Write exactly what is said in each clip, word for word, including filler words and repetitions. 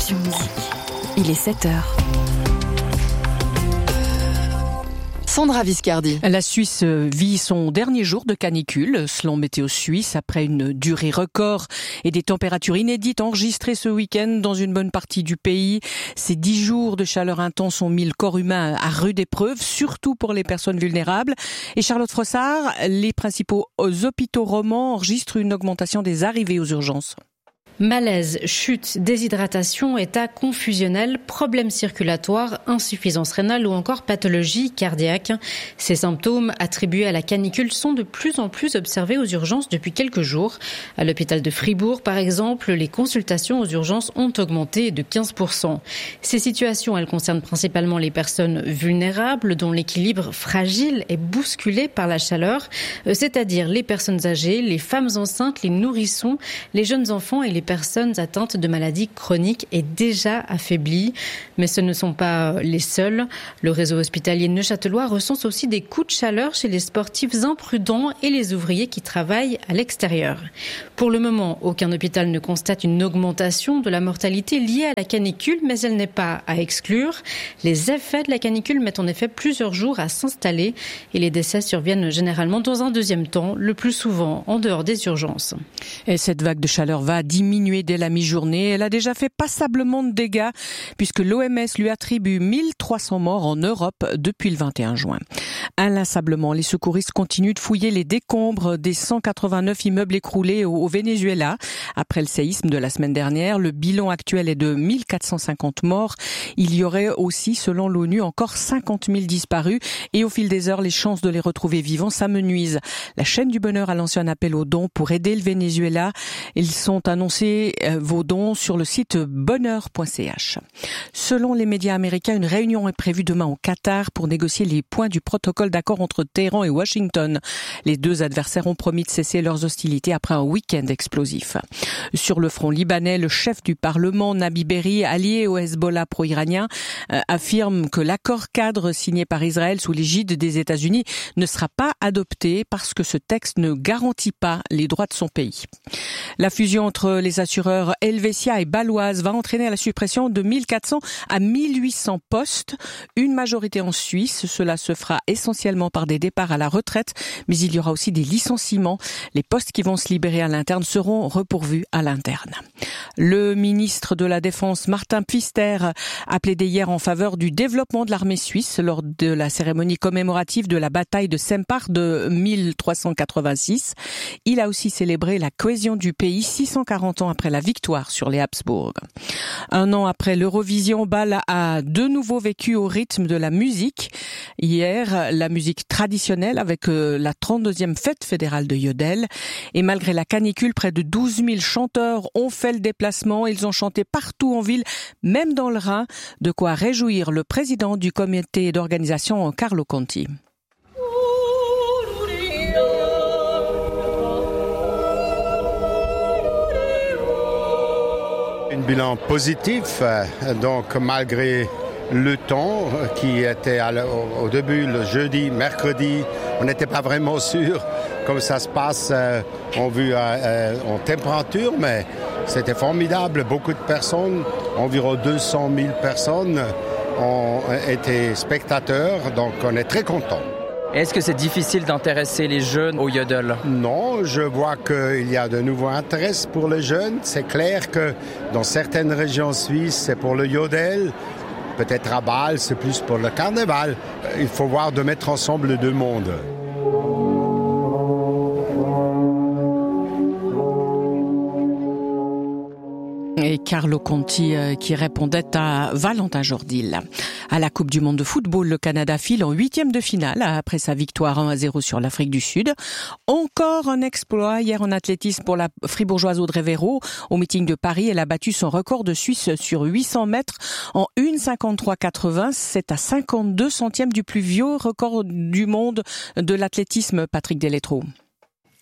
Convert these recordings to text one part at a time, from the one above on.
Connexion Musique. Il est sept heures. Sandra Viscardi. La Suisse vit son dernier jour de canicule, selon Météo Suisse, après une durée record et des températures inédites enregistrées ce week-end dans une bonne partie du pays. Ces dix jours de chaleur intense ont mis le corps humain à rude épreuve, surtout pour les personnes vulnérables. Et Charlotte Frossard, les principaux hôpitaux romans enregistrent une augmentation des arrivées aux urgences. Malaise, chute, déshydratation, état confusionnel, problèmes circulatoires, insuffisance rénale ou encore pathologie cardiaque. Ces symptômes attribués à la canicule sont de plus en plus observés aux urgences depuis quelques jours. À l'hôpital de Fribourg, par exemple, les consultations aux urgences ont augmenté de quinze pour cent. Ces situations, elles concernent principalement les personnes vulnérables dont l'équilibre fragile est bousculé par la chaleur, c'est-à-dire les personnes âgées, les femmes enceintes, les nourrissons, les jeunes enfants et les personnes atteintes de maladies chroniques est déjà affaiblie. Mais ce ne sont pas les seuls. Le réseau hospitalier neuchâtelois recense aussi des coups de chaleur chez les sportifs imprudents et les ouvriers qui travaillent à l'extérieur. Pour le moment, aucun hôpital ne constate une augmentation de la mortalité liée à la canicule, mais elle n'est pas à exclure. Les effets de la canicule mettent en effet plusieurs jours à s'installer et les décès surviennent généralement dans un deuxième temps, le plus souvent en dehors des urgences. Et cette vague de chaleur va diminuer dès la mi-journée. Elle a déjà fait passablement de dégâts puisque l'O M S lui attribue mille trois cents morts en Europe depuis le vingt et un juin. Inlassablement, les secouristes continuent de fouiller les décombres des cent quatre-vingt-neuf immeubles écroulés au Venezuela. Après le séisme de la semaine dernière, le bilan actuel est de mille quatre cent cinquante morts. Il y aurait aussi, selon l'ONU, encore cinquante mille disparus et au fil des heures, les chances de les retrouver vivants s'amenuisent. La chaîne du bonheur a lancé un appel aux dons pour aider le Venezuela. Ils sont annoncés vos dons sur le site bonheur point c h. Selon les médias américains, une réunion est prévue demain au Qatar pour négocier les points du protocole d'accord entre Téhéran et Washington. Les deux adversaires ont promis de cesser leurs hostilités après un week-end explosif. Sur le front libanais, le chef du Parlement, Nabi Berri, allié au Hezbollah pro-iranien, euh, affirme que l'accord cadre signé par Israël sous l'égide des États-Unis ne sera pas adopté parce que ce texte ne garantit pas les droits de son pays. La fusion entre les assureurs Helvetia et Baloise va entraîner la suppression de mille quatre cents à mille huit cents postes, une majorité en Suisse. Cela se fera essentiellement par des départs à la retraite, mais il y aura aussi des licenciements. Les postes qui vont se libérer à l'interne seront repourvus à l'interne. Le ministre de la Défense, Martin Pfister, a plaidé hier en faveur du développement de l'armée suisse lors de la cérémonie commémorative de la bataille de Sempach de mille trois cent quatre-vingt-six. Il a aussi célébré la cohésion du pays six cent quarante ans après la victoire sur les Habsbourg. Un an après l'Eurovision, Bâle a de nouveau vécu au rythme de la musique. Hier, la musique traditionnelle avec la trente-deuxième fête fédérale de Yodel. Et malgré la canicule, près de douze mille chanteurs ont fait le déplacement. Ils ont chanté partout en ville, même dans le Rhin. De quoi réjouir le président du comité d'organisation, Carlo Conti. Un bilan positif, donc malgré le temps qui était au début, le jeudi, mercredi, on n'était pas vraiment sûr comment ça se passe en vue en température, mais c'était formidable. Beaucoup de personnes, environ deux cent mille personnes ont été spectateurs, donc on est très contents. Est-ce que c'est difficile d'intéresser les jeunes au yodel? Non, je vois qu'il y a de nouveaux intérêts pour les jeunes. C'est clair que dans certaines régions suisses, c'est pour le yodel. Peut-être à Bâle, c'est plus pour le carnaval. Il faut voir de mettre ensemble les deux mondes. Et Carlo Conti euh, qui répondait à Valentin Jourdil. À la Coupe du monde de football, le Canada file en huitième de finale après sa victoire un à zéro sur l'Afrique du Sud. Encore un exploit hier en athlétisme pour la fribourgeoise Audrey Véro. Au meeting de Paris, elle a battu son record de Suisse sur huit cents mètres en une cinquante-trois quatre-vingts. C'est à cinquante-deux centièmes du plus vieux record du monde de l'athlétisme, Patrick Deletreau.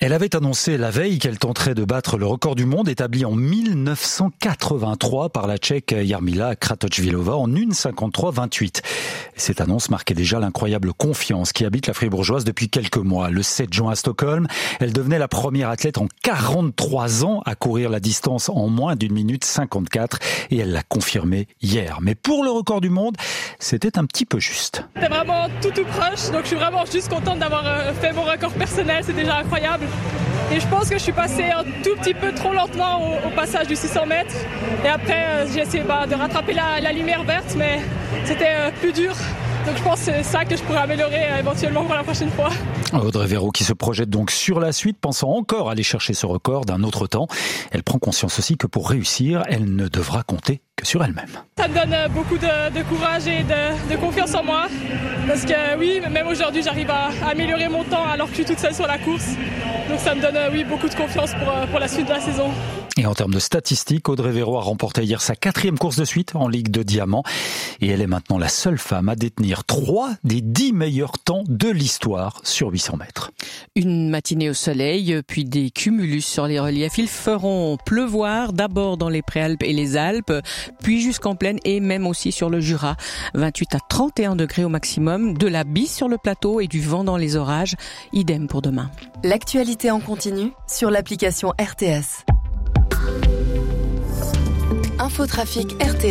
Elle avait annoncé la veille qu'elle tenterait de battre le record du monde établi en mille neuf cent quatre-vingt-trois par la Tchèque Jarmila Kratochvílová en une cinquante-trois vingt-huit. Cette annonce marquait déjà l'incroyable confiance qui habite la Fribourgeoise depuis quelques mois. Le sept juin à Stockholm, elle devenait la première athlète en quarante-trois ans à courir la distance en moins d'une minute cinquante-quatre et elle l'a confirmé hier. Mais pour le record du monde, c'était un petit peu juste. C'était vraiment tout tout proche, donc je suis vraiment juste contente d'avoir fait mon record personnel, c'est déjà incroyable. Et je pense que je suis passée un tout petit peu trop lentement au, au passage du six cents mètres. Et après, euh, j'ai essayé bah, de rattraper la, la lumière verte, mais c'était euh, plus dur. Donc je pense que c'est ça que je pourrais améliorer euh, éventuellement pour la prochaine fois. Audrey Véraud qui se projette donc sur la suite, pensant encore aller chercher ce record d'un autre temps. Elle prend conscience aussi que pour réussir, elle ne devra compter que sur elle-même. Ça me donne beaucoup de, de courage et de, de confiance en moi. Parce que oui, même aujourd'hui, j'arrive à améliorer mon temps alors que je suis toute seule sur la course. Donc ça me donne oui, beaucoup de confiance pour, pour la suite de la saison. Et en termes de statistiques, Audrey Véraud a remporté hier sa quatrième course de suite en Ligue de Diamant. Et elle est maintenant la seule femme à détenir trois des dix meilleurs temps de l'histoire sur huit cents mètres. Une matinée au soleil, puis des cumulus sur les reliefs. Ils feront pleuvoir d'abord dans les Préalpes et les Alpes, puis jusqu'en plaine et même aussi sur le Jura. vingt-huit à trente et un degrés au maximum, de la bise sur le plateau et du vent dans les orages. Idem pour demain. L'actualité en continu sur l'application R T S. Infotrafic R T S.